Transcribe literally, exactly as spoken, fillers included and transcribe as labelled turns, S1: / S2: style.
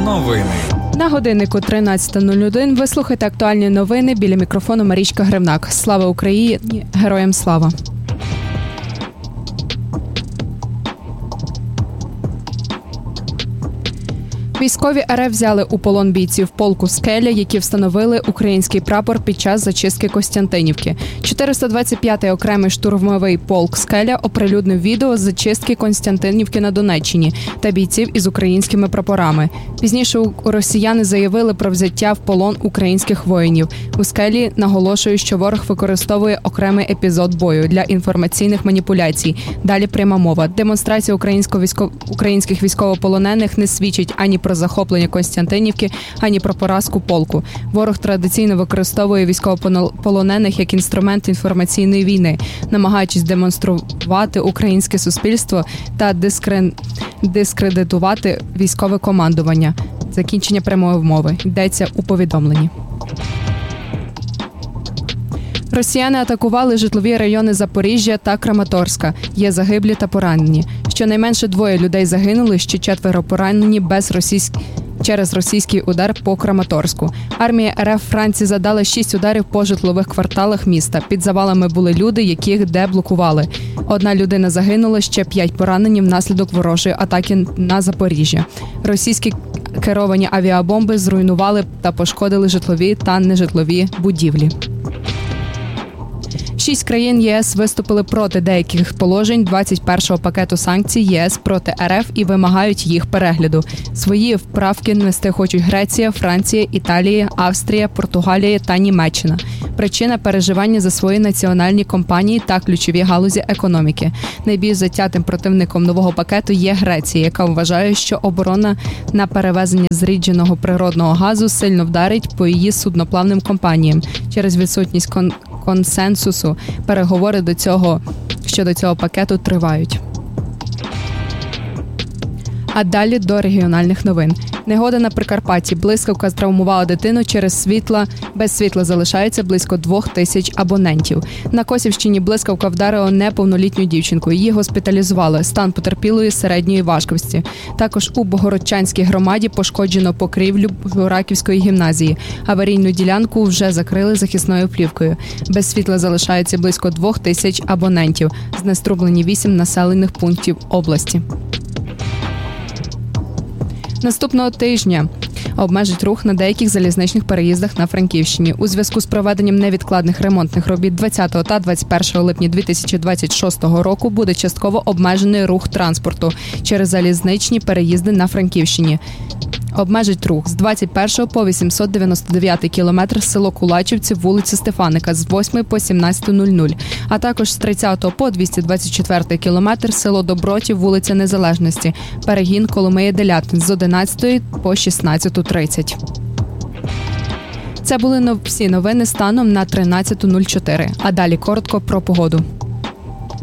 S1: новини.
S2: На годиннику тринадцята нуль один ви слухаєте актуальні новини. Біля мікрофону Марічка Гривнак. Слава Україні! Героям слава! Військові РФ взяли у полон бійців полку «Скеля», які встановили український прапор під час зачистки Костянтинівки. чотириста двадцять п'ятий окремий штурмовий полк «Скеля» оприлюднив відео з зачистки Костянтинівки на Донеччині та бійців із українськими прапорами. Пізніше росіяни заявили про взяття в полон українських воїнів. У «Скелі» наголошують, що ворог використовує окремий епізод бою для інформаційних маніпуляцій. Далі пряма мова. Демонстрація українсько- військов... українських військовополонених не свідчить ані про захоплення Костянтинівки, ані про поразку полку. Ворог традиційно використовує військовополонених як інструмент інформаційної війни, намагаючись демонструвати українське суспільство та дискре... дискредитувати військове командування. Закінчення прямої мови. Йдеться у повідомленні. Росіяни атакували житлові райони Запоріжжя та Краматорська. Є загиблі та поранені. Щонайменше двоє людей загинули, ще четверо поранені без російськ... через російський удар по Краматорську. Армія РФ Франції задала шість ударів по житлових кварталах міста. Під завалами були люди, яких деблокували. Одна людина загинула, ще п'ять поранені внаслідок ворожої атаки на Запоріжжя. Російські керовані авіабомби зруйнували та пошкодили житлові та нежитлові будівлі. Шість країн ЄС виступили проти деяких положень двадцять першого пакету санкцій ЄС проти РФ і вимагають їх перегляду. Свої вправки внести хочуть Греція, Франція, Італія, Австрія, Португалія та Німеччина. Причина – переживання за свої національні компанії та ключові галузі економіки. Найбільш затятим противником нового пакету є Греція, яка вважає, що оборона на перевезення зрідженого природного газу сильно вдарить по її судноплавним компаніям через відсутність кон- консенсусу. Переговори до цього щодо цього пакету тривають. А далі до регіональних новин. Негода на Прикарпатті. Блискавка травмувала дитину через світла. Без світла залишається близько двох тисяч абонентів. На Косівщині блискавка вдарила неповнолітню дівчинку. Її госпіталізували. Стан потерпілої середньої важкості. Також у Богородчанській громаді пошкоджено покрівлю Раківської гімназії. Аварійну ділянку вже закрили захисною плівкою. Без світла залишається близько двох тисяч абонентів. Знеструблені вісім населених пунктів області. Наступного тижня обмежить рух на деяких залізничних переїздах на Франківщині. У зв'язку з проведенням невідкладних ремонтних робіт двадцятого та двадцять першого липня дві тисячі двадцять шостого року буде частково обмежений рух транспорту через залізничні переїзди на Франківщині. Обмежить рух з двадцять першого по вісімсот дев'яносто дев'ятий кілометр село Кулачівці, вулиця Стефаника з восьмої по сімнадцяту нуль нуль, а також з тридцятого по двісті двадцять четвертий кілометр село Добротів, вулиця Незалежності, перегін Коломиї-Делятин з одинадцятої по шістнадцяту тридцять. Це були всі новини станом на тринадцяту нуль чотири. А далі коротко про погоду.